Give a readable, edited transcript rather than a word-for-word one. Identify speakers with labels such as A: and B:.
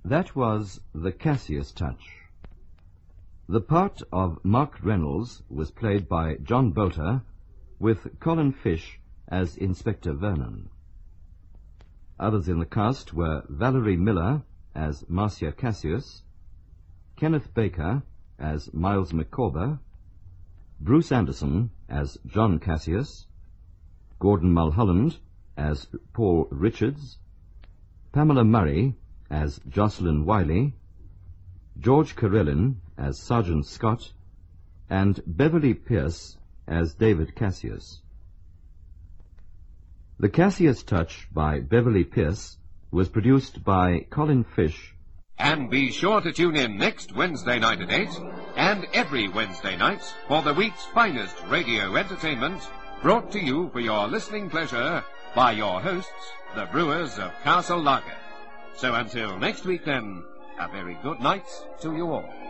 A: That was The Cassius Touch. The part of Mark Reynolds was played by John Bolter, with Colin Fish as Inspector Vernon. Others in the cast were Valerie Miller as Marcia Cassius, Kenneth Baker as Miles Micawber, Bruce Anderson as John Cassius, Gordon Mulholland as Paul Richards, Pamela Murray as Jocelyn Wiley, George Carellin as Sergeant Scott, and Beverly Pierce as David Cassius. The Cassius Touch by Beverly Pierce was produced by Colin Fish.
B: And be sure to tune in next Wednesday night at 8, and every Wednesday night for the week's finest radio entertainment, brought to you for your listening pleasure by your hosts, the Brewers of Castle Lager. So until next week then, a very good night to you all.